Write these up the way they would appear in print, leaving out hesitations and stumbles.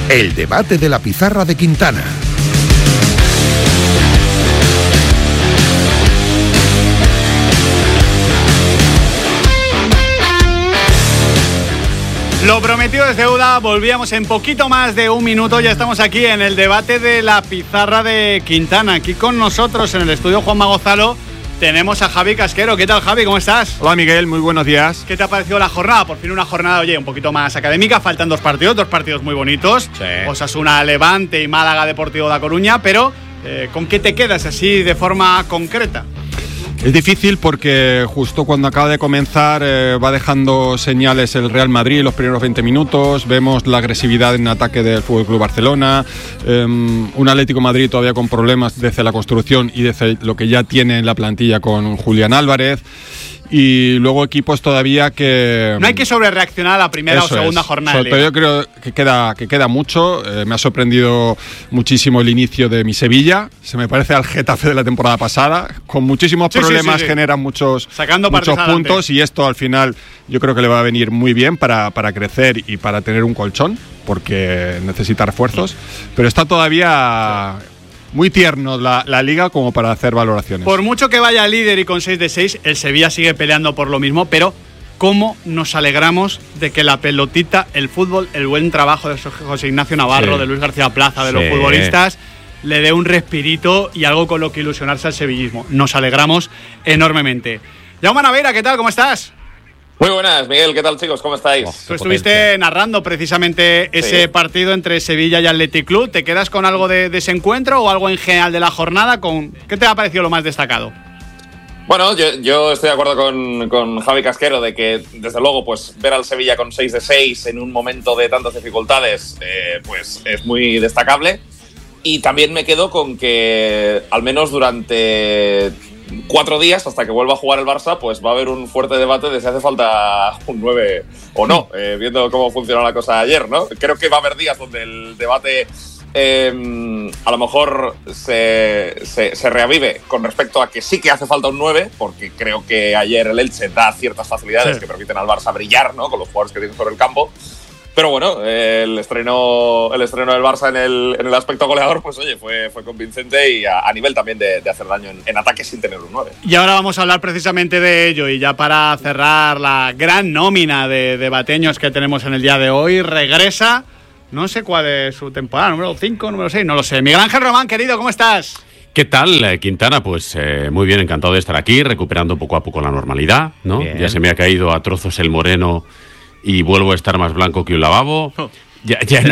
El debate de la pizarra de Quintana. Lo prometido es deuda, volvíamos en poquito más de un minuto, ya estamos aquí en el debate de la pizarra de Quintana. Aquí con nosotros en el estudio Juanma Gonzalo tenemos a Javi Casquero. ¿Qué tal, Javi? ¿Cómo estás? Hola, Miguel, muy buenos días. ¿Qué te ha parecido la jornada? Por fin una jornada, oye, un poquito más académica, faltan dos partidos muy bonitos. Sí. Osasuna Levante y Málaga Deportivo La Coruña, pero ¿con qué te quedas así de forma concreta? Es difícil porque justo cuando acaba de comenzar va dejando señales el Real Madrid en los primeros 20 minutos, vemos la agresividad en ataque del FC Barcelona, un Atlético Madrid todavía con problemas desde la construcción y desde lo que ya tiene en la plantilla con Julián Álvarez. Y luego equipos todavía que... No hay que sobrereaccionar a la primera o segunda jornada. Yo creo que queda mucho. Me ha sorprendido muchísimo el inicio de mi Sevilla. Se me parece al Getafe de la temporada pasada. Con muchísimos problemas generan muchos puntos. Y esto al final yo creo que le va a venir muy bien para crecer y para tener un colchón, porque necesita refuerzos. Pero está todavía... muy tierno la liga como para hacer valoraciones. Por mucho que vaya líder y con 6 de 6, el Sevilla sigue peleando por lo mismo, pero ¿cómo nos alegramos de que la pelotita, el fútbol, el buen trabajo de José Ignacio Navarro, de Luis García Plaza, de los futbolistas, le dé un respirito y algo con lo que ilusionarse al sevillismo? Nos alegramos enormemente. Jaume Naveira, ¿qué tal? ¿Cómo estás? Muy buenas, Miguel, ¿qué tal, chicos? ¿Cómo estáis? Tú estuviste narrando precisamente ese partido entre Sevilla y Athletic Club. ¿Te quedas con algo de ese encuentro o algo en general de la jornada? ¿Qué te ha parecido lo más destacado? Bueno, yo estoy de acuerdo con Javi Casquero de que, desde luego, pues ver al Sevilla con 6 de 6 en un momento de tantas dificultades, pues es muy destacable. Y también me quedo con que, al menos durante 4 días, hasta que vuelva a jugar el Barça, pues va a haber un fuerte debate de si hace falta un 9 o no, viendo cómo funcionó la cosa ayer, ¿no? Creo que va a haber días donde el debate a lo mejor se reavive con respecto a que sí que hace falta un 9, porque creo que ayer el Elche da ciertas facilidades que permiten al Barça brillar, ¿no? Con los jugadores que tienen sobre el campo. Pero bueno, el estreno del Barça en el aspecto goleador, pues oye, fue convincente y a nivel también de hacer daño en ataque sin tener un 9. Y ahora vamos a hablar precisamente de ello, y ya para cerrar la gran nómina de bateños que tenemos en el día de hoy, regresa, no sé cuál es su temporada, número 5, número 6, no lo sé. Miguel Ángel Román, querido, ¿cómo estás? ¿Qué tal, Quintana? Pues muy bien, encantado de estar aquí, recuperando poco a poco la normalidad, ¿no? Bien. Ya se me ha caído a trozos el moreno y vuelvo a estar más blanco que un lavabo. Ya he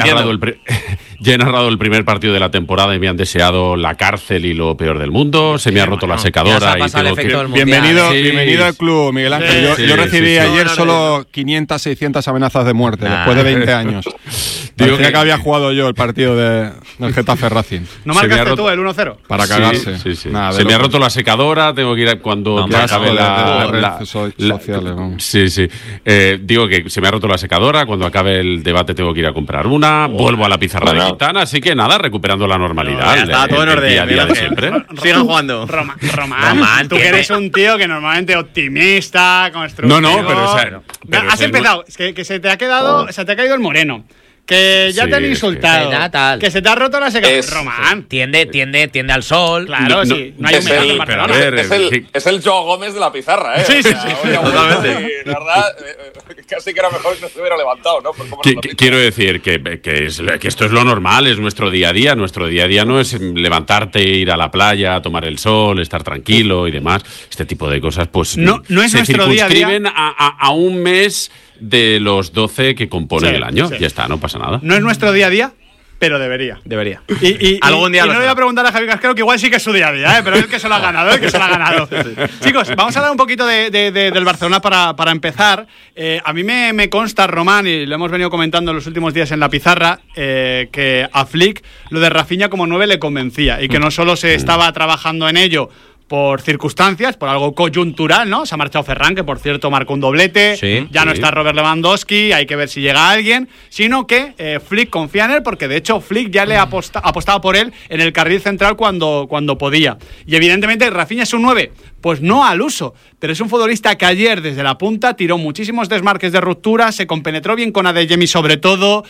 narrado el primer partido de la temporada y me han deseado la cárcel y lo peor del mundo. Se me ha roto la secadora y tengo que... Bienvenido al club, Miguel Ángel. Yo recibí ayer solo 500, 600 amenazas de muerte después de 20 años. Digo que había jugado yo el partido del Getafe Racing. ¿No marcaste tú el 1-0? Para cagarse. Nada, se me ha roto la secadora, tengo que ir cuando acabe la sociales. Sí. Digo que se me ha roto la secadora, cuando acabe el debate tengo que ir a comprar una, vuelvo a la pizarra de Quintana, así que nada, recuperando la normalidad. Está todo en orden. Día a día de siempre. Sigan jugando. Román, tú que eres un tío que normalmente optimista, constructivo. No, pero has empezado, es que se te ha caído el moreno. Que ya te han insultado. Que se te ha roto la secadora. Román. Tiende al sol. Claro, sí. No hay humedad en Barcelona. Es el Joao Gómez de la pizarra, ¿eh? Sí. Totalmente. La verdad, casi que era mejor que no se hubiera levantado, ¿no? Quiero decir que esto es lo normal, es nuestro día a día. Nuestro día a día no es levantarte, ir a la playa, tomar el sol, estar tranquilo y demás. Este tipo de cosas, pues no es se nuestro día a día. circunscriben a un mes de los 12 que componen el año. Ya está, no pasa nada. No es nuestro día a día, pero debería. Y algún día no le voy a preguntar a Javi Casquero, que igual sí que es su día a día, pero es el que se lo ha ganado, Chicos, vamos a hablar un poquito del Barcelona para empezar. A mí me consta, Román, y lo hemos venido comentando en los últimos días en la pizarra, que a Flick lo de Rafinha como 9 le convencía, y que no solo se estaba trabajando en ello por circunstancias, por algo coyuntural, ¿no? Se ha marchado Ferran, que por cierto marcó un doblete, no está Robert Lewandowski, hay que ver si llega alguien, sino que Flick confía en él, porque de hecho Flick ya le ha apostado por él en el carril central cuando podía. Y evidentemente Rafinha es un 9 Pues no al uso, pero es un futbolista que ayer desde la punta tiró muchísimos desmarques de ruptura, se compenetró bien con Adeyemi sobre todo,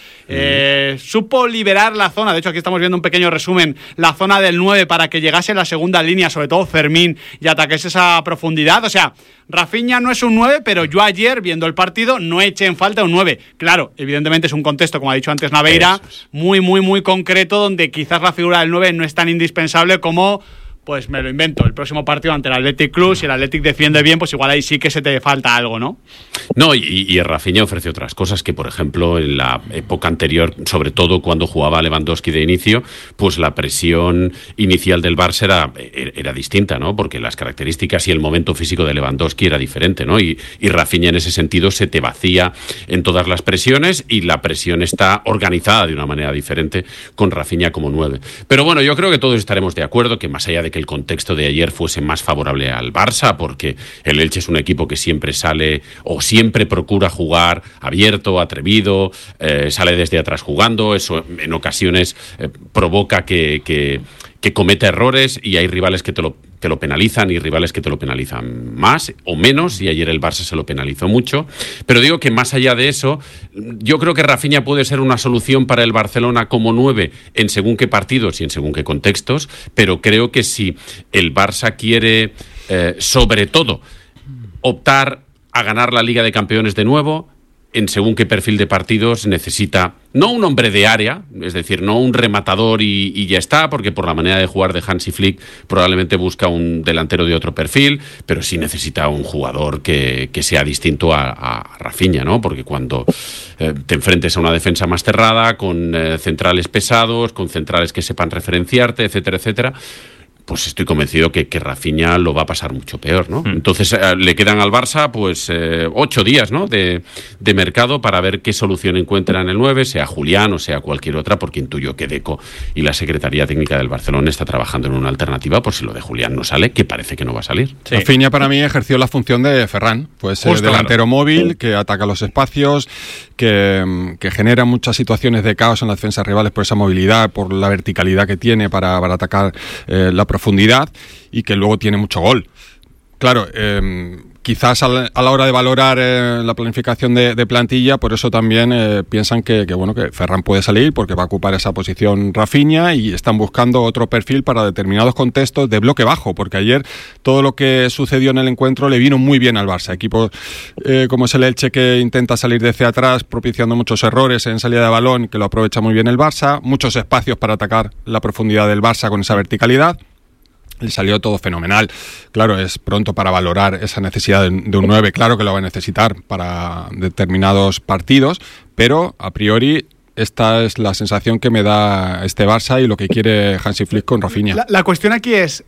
supo liberar la zona, de hecho aquí estamos viendo un pequeño resumen, la zona del 9 para que llegase la segunda línea, sobre todo Fermín, y ataquese esa profundidad. O sea, Rafinha no es un 9, pero yo ayer, viendo el partido, no eché en falta un 9. Claro, evidentemente es un contexto, como ha dicho antes Naveira, muy concreto, donde quizás la figura del 9 no es tan indispensable como... Pues me lo invento, el próximo partido ante el Athletic Club, si el Athletic defiende bien, pues igual ahí sí que se te falta algo, ¿no? No, y Rafinha ofrece otras cosas que, por ejemplo, en la época anterior, sobre todo cuando jugaba Lewandowski de inicio, pues la presión inicial del Barça era distinta, ¿no? Porque las características y el momento físico de Lewandowski era diferente, ¿no? Y Rafinha en ese sentido se te vacía en todas las presiones y la presión está organizada de una manera diferente con Rafinha como 9. Pero bueno, yo creo que todos estaremos de acuerdo que más allá de que el contexto de ayer fuese más favorable al Barça, porque el Elche es un equipo que siempre sale o siempre procura jugar abierto, atrevido, sale desde atrás jugando, eso en ocasiones provoca que cometa errores y hay rivales que te lo penalizan y rivales que te lo penalizan más o menos, y ayer el Barça se lo penalizó mucho. Pero digo que más allá de eso, yo creo que Rafinha puede ser una solución para el Barcelona como 9 en según qué partidos y en según qué contextos, pero creo que si el Barça quiere, sobre todo, optar a ganar la Liga de Campeones de nuevo, en según qué perfil de partidos necesita no un hombre de área, es decir, no un rematador y ya está, porque por la manera de jugar de Hansi Flick probablemente busca un delantero de otro perfil, pero sí necesita un jugador que sea distinto a Rafinha, ¿no? Porque cuando te enfrentes a una defensa más cerrada, con centrales pesados, con centrales que sepan referenciarte, etcétera, etcétera, pues estoy convencido que Rafinha lo va a pasar mucho peor, ¿no? Entonces le quedan al Barça pues 8 días, ¿no? de mercado para ver qué solución encuentra en el 9, sea Julián o sea cualquier otra, porque intuyo que Deco y la Secretaría Técnica del Barcelona está trabajando en una alternativa por si lo de Julián no sale, que parece que no va a salir. Sí. Rafinha para mí ejerció la función de Ferran, pues delantero móvil, que ataca los espacios, que genera muchas situaciones de caos en las defensas rivales por esa movilidad, por la verticalidad que tiene para atacar la profundidad, y que luego tiene mucho gol. Claro, quizás a la hora de valorar la planificación de plantilla, por eso también piensan que Ferran puede salir porque va a ocupar esa posición Rafinha, y están buscando otro perfil para determinados contextos de bloque bajo, porque ayer todo lo que sucedió en el encuentro le vino muy bien al Barça. Equipos como es el Elche, que intenta salir desde atrás propiciando muchos errores en salida de balón, que lo aprovecha muy bien el Barça, muchos espacios para atacar la profundidad del Barça con esa verticalidad. Le salió todo fenomenal. Claro, es pronto para valorar esa necesidad de un 9. Claro que lo va a necesitar para determinados partidos, pero a priori esta es la sensación que me da este Barça y lo que quiere Hansi Flick con Rafinha. La cuestión aquí es...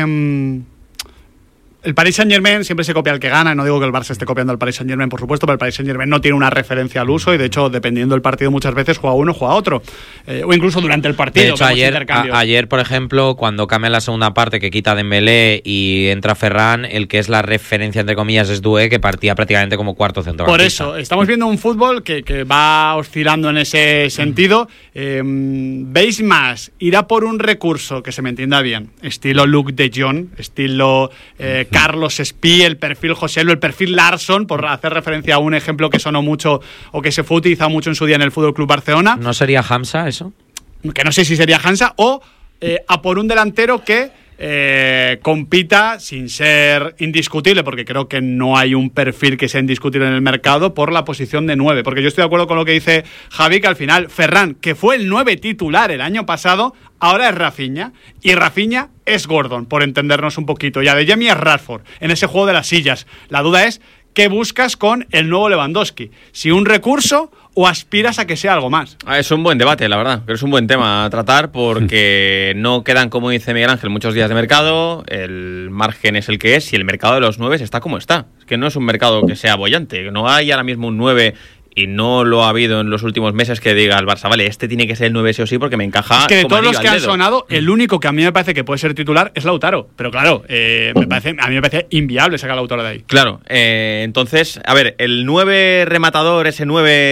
el Paris Saint-Germain siempre se copia al que gana. No digo que el Barça esté copiando al Paris Saint-Germain, por supuesto, pero el Paris Saint-Germain no tiene una referencia al uso y, de hecho, dependiendo del partido, muchas veces juega uno, juega otro. O incluso durante el partido. De hecho, ayer, por ejemplo, cuando cambia la segunda parte, que quita Dembélé y entra Ferran, el que es la referencia, entre comillas, es Doué, que partía prácticamente como cuarto centrocampista. Por eso, estamos viendo un fútbol que va oscilando en ese sentido. ¿Veis más? Irá por un recurso que se me entienda bien, estilo Luke de Jong, estilo... Carlos Espí, el perfil Joselu, el perfil Larsson, por hacer referencia a un ejemplo que sonó mucho o que se fue utilizado mucho en su día en el Fútbol Club Barcelona. ¿No sería Hamza eso? Que no sé si sería Hamza, o a por un delantero que compita sin ser indiscutible, porque creo que no hay un perfil que sea indiscutible en el mercado, por la posición de 9, porque yo estoy de acuerdo con lo que dice Javi, que al final Ferran, que fue el 9 titular el año pasado, ahora es Rafinha, y Rafinha es Gordon, por entendernos un poquito, y Adeyemi es Rashford, en ese juego de las sillas. La duda es, ¿qué buscas con el nuevo Lewandowski? ¿Si un recurso o aspiras a que sea algo más? Es un buen debate, la verdad. Pero es un buen tema a tratar, porque no quedan, como dice Miguel Ángel, muchos días de mercado. El margen es el que es y el mercado de los 9 está como está. Es que no es un mercado que sea boyante. No hay ahora mismo un 9 y no lo ha habido en los últimos meses que diga el Barça, vale, este tiene que ser el 9 sí o sí porque me encaja. Es que de como todos los que han dedo. sonado, el único que a mí me parece que puede ser titular es Lautaro. Pero claro, a mí me parece inviable sacar a Lautaro de ahí. Claro, entonces, a ver, el 9 rematador, ese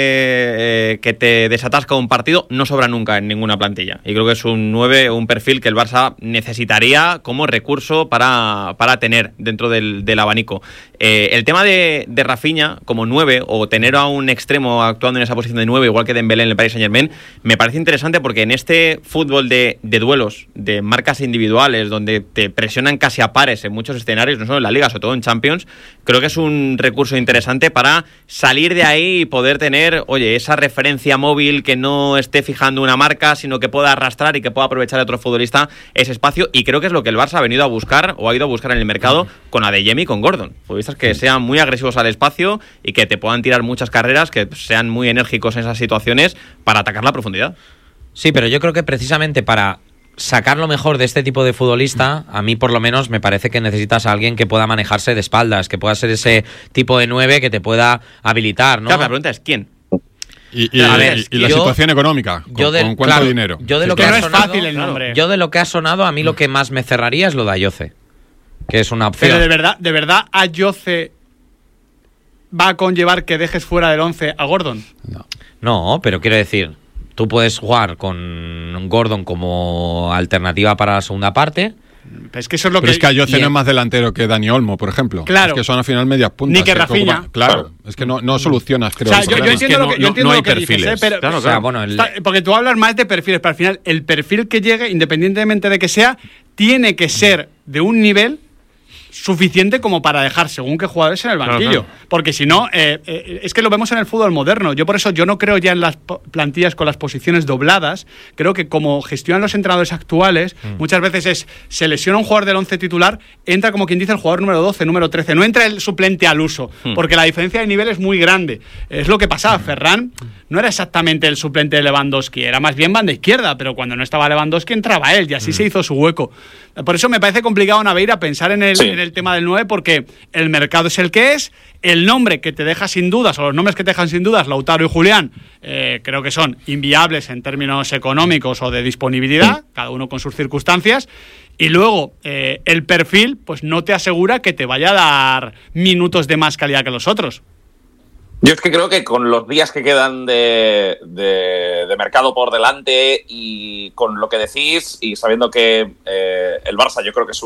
9 que te desatasca un partido, no sobra nunca en ninguna plantilla. Y creo que es un 9, un perfil que el Barça necesitaría como recurso para tener dentro del abanico. El tema de Rafinha como 9 o tener a un extremo actuando en esa posición de 9, igual que Dembélé en el Paris Saint-Germain, me parece interesante porque en este fútbol de duelos, de marcas individuales, donde te presionan casi a pares en muchos escenarios, no solo en la Liga, sobre todo en Champions, creo que es un recurso interesante para salir de ahí y poder tener, oye, esa referencia móvil que no esté fijando una marca, sino que pueda arrastrar y que pueda aprovechar a otro futbolista ese espacio, y creo que es lo que el Barça ha venido a buscar o ha ido a buscar en el mercado con Adeyemi y con Gordon. Futbolistas que sean muy agresivos al espacio y que te puedan tirar muchas carreras, que sean muy enérgicos en esas situaciones para atacar la profundidad. Sí, pero yo creo que precisamente para sacar lo mejor de este tipo de futbolista, a mí por lo menos me parece que necesitas a alguien que pueda manejarse de espaldas, que pueda ser ese tipo de 9 que te pueda habilitar, ¿no? Claro, la pregunta es ¿quién? Y la situación económica, ¿con cuánto dinero? Yo de lo que ha sonado, fácil el nombre. Yo de lo que ha sonado, a mí lo que más me cerraría es lo de Ayoce, que es una opción. Pero de verdad Ayoce va a conllevar que dejes fuera del 11 a Gordon. No, pero quiero decir, tú puedes jugar con Gordon como alternativa para la segunda parte. Es que eso es lo pero es que Ayoce no es más delantero que Dani Olmo, por ejemplo. Claro. Es que son al final medias puntas. Ni que Rafinha. Claro, es que no solucionas, creo. O sea, yo entiendo lo que dices, pero claro. O sea, bueno, porque tú hablas más de perfiles, pero al final el perfil que llegue, independientemente de que sea, tiene que ser de un nivel suficiente como para dejar según qué jugadores en el banquillo. Claro. Porque si no, es que lo vemos en el fútbol moderno. Yo por eso no creo ya en las plantillas con las posiciones dobladas. Creo que como gestionan los entrenadores actuales, muchas veces se lesiona un jugador del 11 titular, entra como quien dice el jugador número 12, número 13, no entra el suplente al uso, porque la diferencia de nivel es muy grande. Es lo que pasaba. Ferran no era exactamente el suplente de Lewandowski, era más bien banda izquierda, pero cuando no estaba Lewandowski entraba él y así se hizo su hueco. Por eso me parece complicado, Naveira, pensar en el tema del 9, porque el mercado es el que es, el nombre que te deja sin dudas, o los nombres que te dejan sin dudas, Lautaro y Julián, creo que son inviables en términos económicos o de disponibilidad, cada uno con sus circunstancias, y luego el perfil pues no te asegura que te vaya a dar minutos de más calidad que los otros. Yo es que creo que con los días que quedan de mercado por delante y con lo que decís y sabiendo que el Barça, yo creo que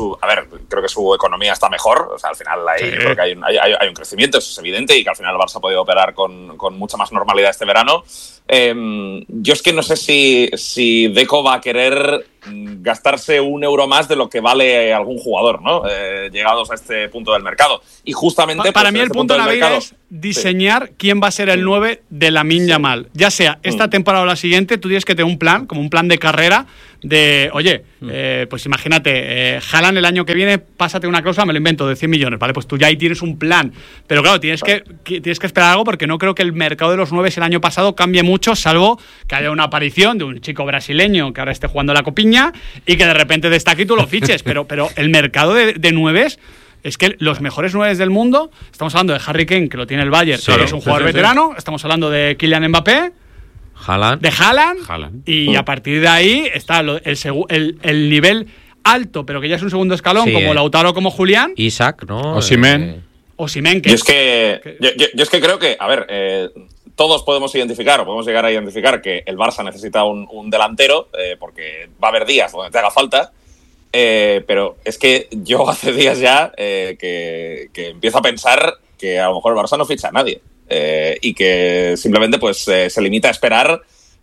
su economía está mejor, o sea, al final yo creo que hay un crecimiento, eso es evidente, y que al final el Barça ha podido operar con mucha más normalidad este verano. Yo es que no sé si Deco va a querer gastarse €1 más de lo que vale algún jugador, ¿no? Llegados a este punto del mercado. Y justamente para mí el punto de la es diseñar quién va a ser el 9 de Lamine Yamal. Ya sea esta temporada o la siguiente, tú tienes que tener un plan, como un plan de carrera de, oye, pues imagínate, Haaland el año que viene, pásate una cláusula, me lo invento, de 100 millones, ¿vale? Pues tú ya ahí tienes un plan. Pero claro, tienes que esperar algo, porque no creo que el mercado de los 9 el año pasado cambie mucho, salvo que haya una aparición de un chico brasileño que ahora esté jugando la Copiña y que de repente destaque y tú lo fiches. Pero el mercado de 9 es que los mejores 9 del mundo, estamos hablando de Harry Kane, que lo tiene el Bayern, que es un jugador veterano, estamos hablando de Kylian Mbappé, de Haaland. Y a partir de ahí está el nivel alto, pero que ya es un segundo escalón, como Lautaro, como Julián. Isaac, ¿no? Osimhen. Que yo es que creo que, a ver, todos podemos identificar o podemos llegar a identificar que el Barça necesita un delantero, porque va a haber días donde te haga falta. Pero es que yo hace días ya que empiezo a pensar que a lo mejor el Barça no ficha a nadie, y que simplemente pues se limita a esperar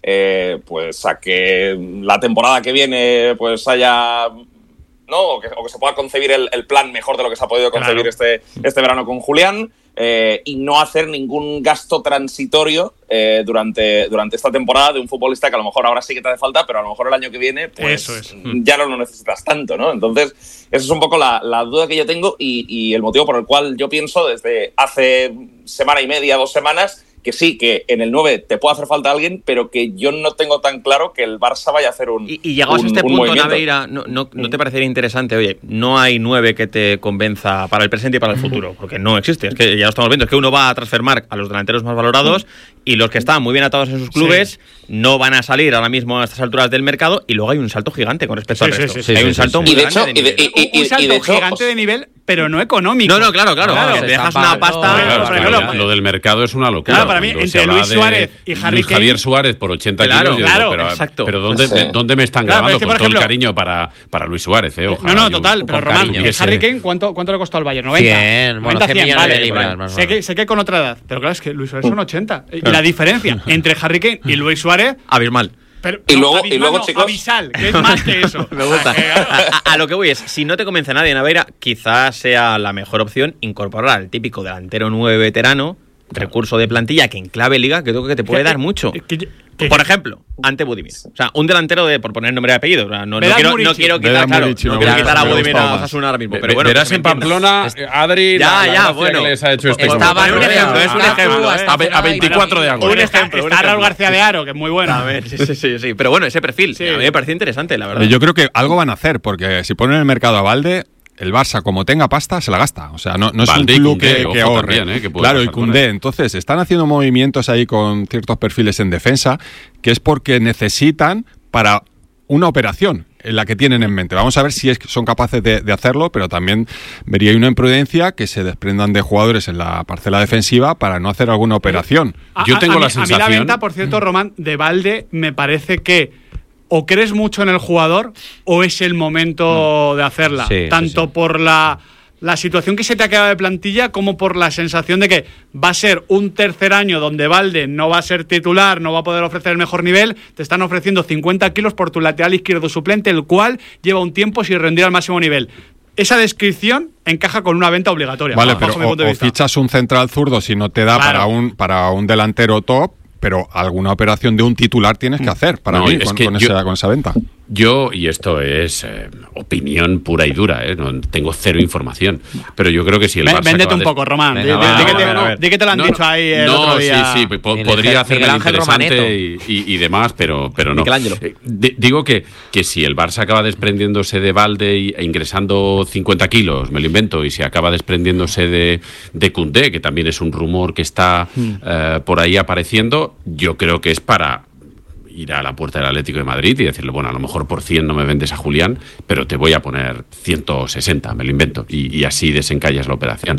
pues a que la temporada que viene pues haya, ¿no? o que se pueda concebir el plan mejor de lo que se ha podido concebir este verano con Julián, y no hacer ningún gasto transitorio durante esta temporada de un futbolista que a lo mejor ahora sí que te hace falta, pero a lo mejor el año que viene pues ya no lo necesitas tanto, ¿no? Entonces, esa es un poco la duda que yo tengo y el motivo por el cual yo pienso desde hace semana y media, 2 semanas, que sí, que en el 9 te puede hacer falta alguien, pero que yo no tengo tan claro que el Barça vaya a hacer un Y llegados a este punto, movimiento. Naveira, ¿no te parecería interesante? Oye, no hay 9 que te convenza para el presente y para el futuro, porque no existe. Es que ya lo estamos viendo, es que uno va a transfermar a los delanteros más valorados y los que están muy bien atados en sus clubes no van a salir ahora mismo a estas alturas del mercado, y luego hay un salto gigante con respecto al resto. Hay un salto muy grande de nivel. Un salto gigante de nivel, pero no económico. No, claro. Te dejas una pasta. Lo del mercado es una locura. Claro, para mí, entre Luis Suárez y Harry Kane. Javier Suárez por 80 kilos. Exacto. Pero ¿dónde me están grabando? Con todo el cariño para Luis Suárez, ojalá. No, total. Pero Román, Harry Kane, ¿cuánto le costó al Bayern? 90. 100, bueno, 100 millones de libras. Más sé que con otra edad. Pero claro, es que Luis Suárez son 80. Y la diferencia entre Harry Kane y Luis Suárez. Abismal. Pero, y luego, chicos, abisal, que es más que eso. Me gusta. A lo que voy es, si no te convence nadie, Naveira, quizás sea la mejor opción incorporar al típico delantero 9 veterano, recurso de plantilla que en clave liga, que creo que te puede dar mucho. Por ejemplo, ante Budimir. O sea, un delantero por poner nombre y apellido. O sea, no quiero quitar, quitar a Budimir a Osasuna ahora mismo. Pero bueno, verás en Pamplona, Adri, bueno, les ha hecho este estaba un ejemplo, a 24 de agosto. Un ejemplo. Está Raúl García de Aro, que es muy bueno. A ver, sí. Pero bueno, ese perfil, a mí me parece interesante, la verdad. Yo creo que algo van a hacer, porque si ponen en el mercado a Valde, el Barça, como tenga pasta, se la gasta. O sea, no es un club que ahorre. También, claro, y Koundé. Entonces, están haciendo movimientos ahí con ciertos perfiles en defensa, que es porque necesitan para una operación en la que tienen en mente. Vamos a ver si son capaces de hacerlo, pero también vería una imprudencia que se desprendan de jugadores en la parcela defensiva para no hacer alguna operación. Yo tengo la sensación... A mí la venta, por cierto, Román, de Valde, me parece que o crees mucho en el jugador o es el momento de hacerla. Tanto por la situación que se te ha quedado de plantilla como por la sensación de que va a ser un tercer año donde Valde no va a ser titular, no va a poder ofrecer el mejor nivel. Te están ofreciendo 50 kilos por tu lateral izquierdo suplente, el cual lleva un tiempo sin rendir al máximo nivel. Esa descripción encaja con una venta obligatoria. Vale, pero o fichas un central zurdo si no te da para un delantero top, pero alguna operación de un titular tienes que hacer para mí con esa venta. Yo, y esto es opinión pura y dura, no tengo cero información, pero yo creo que si el Barça... Véndete un poco, Román. Di que te lo han dicho ahí el otro día. Sí, podría hacerme interesante y demás, pero no. Digo que si el Barça acaba desprendiéndose de Valde e ingresando 50 kilos, me lo invento, y si acaba desprendiéndose de Koundé, que también es un rumor que está por ahí apareciendo, yo creo que es para ir a la puerta del Atlético de Madrid y decirle, bueno, a lo mejor por 100 no me vendes a Julián, pero te voy a poner 160, me lo invento, y así desencallas la operación.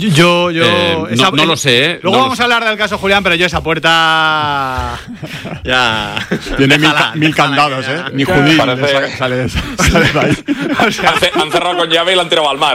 No lo sé, Luego vamos a hablar del caso Julián, pero yo esa puerta... ya... Tiene mil candados, Ni Judí sale de ahí. Han cerrado con llave y la han tirado al mar,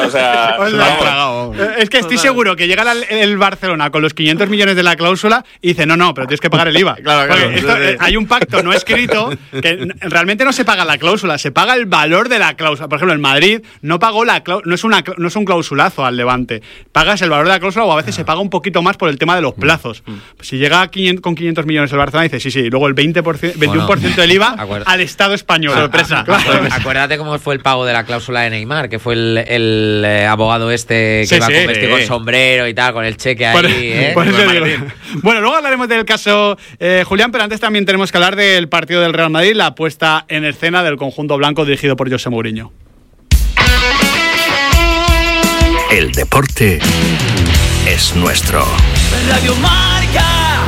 Es que estoy seguro que llega el Barcelona con los 500 millones de la cláusula y dice, no, pero tienes que pagar el IVA. Claro. Hay un pacto no escrito que realmente no se paga la cláusula, se paga el valor de la cláusula. Por ejemplo, el Madrid no pagó la cláusula, no es un clausulazo al Levante. Pagas el valor de la cláusula o a veces se paga un poquito más por el tema de los plazos. Si llega con 500 millones el Barcelona, dice sí, luego el 21% del IVA al Estado español. Sorpresa. Claro. Acuérdate cómo fue el pago de la cláusula de Neymar, que fue el abogado que iba con vestido con sombrero y tal, con el cheque ahí. Por eso digo. Bueno, luego hablaremos del caso Julián, pero antes también tenemos que hablar del partido del Real Madrid, la puesta en escena del conjunto blanco dirigido por José Mourinho. El deporte es nuestro. Radio Marca.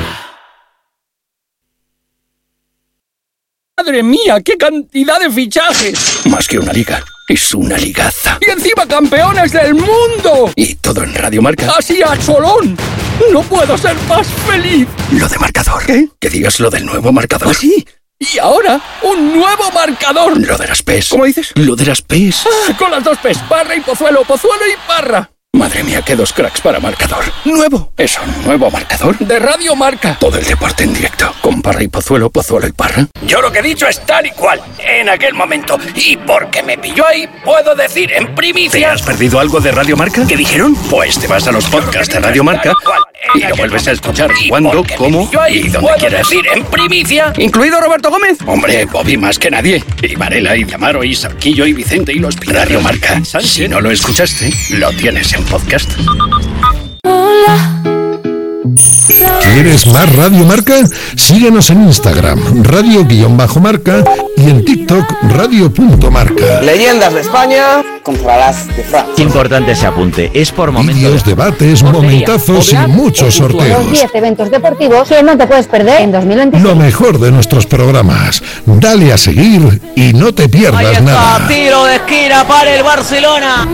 ¡Madre mía, qué cantidad de fichajes! Más que una liga, es una ligaza. ¡Y encima campeones del mundo! Y todo en Radio Marca. ¡Así a cholón! ¡No puedo ser más feliz! Lo de marcador. ¿Qué? Que digas lo del nuevo marcador. ¿Ah, sí? Y ahora, un nuevo marcador. Lo de las PES. ¿Cómo dices? Lo de las PES. Con las dos PES, Parra y Pozuelo, Pozuelo y Parra. Madre mía, qué dos cracks para marcador. Nuevo. ¿Es un nuevo marcador? De Radio Marca. Todo el deporte en directo. Con Parra y Pozuelo, Pozuelo y Parra. Yo lo que he dicho es tal y cual, en aquel momento. Y porque me pilló ahí, puedo decir en primicia... ¿Te has perdido algo de Radio Marca? ¿Qué dijeron? Pues te vas a los podcasts de Radio Marca y lo vuelves a escuchar cuando, cómo y donde quieras. Decir en primicia, incluido Roberto Gómez. Hombre, Bobby más que nadie. Y Varela, y Diamaro, y Sarquillo, y Vicente, y los Radio Marca. Si no lo escuchaste, lo tienes en podcast. Hola, ¿Quieres más Radio Marca? Síguenos en Instagram, radio_marca, y en TikTok, radio.marca. Leyendas de España contra las de Francia. Importante ese apunte, es por momentos. Vídeos, debates, momentazos y muchos sorteos. 10 eventos deportivos que no te puedes perder en 2025. Lo mejor de nuestros programas. Dale a seguir y no te pierdas Ahí está, nada. Tiro de esquina para el Barcelona.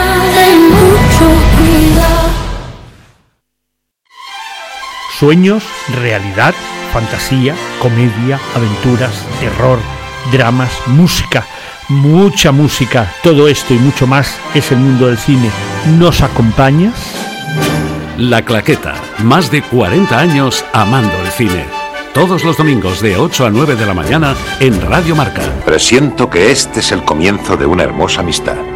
Sueños, realidad, fantasía, comedia, aventuras, terror, dramas, música, mucha música. Todo esto y mucho más es el mundo del cine. ¿Nos acompañas? La Claqueta, más de 40 años amando el cine. Todos los domingos de 8 a 9 de la mañana en Radio Marca. Presiento que este es el comienzo de una hermosa amistad.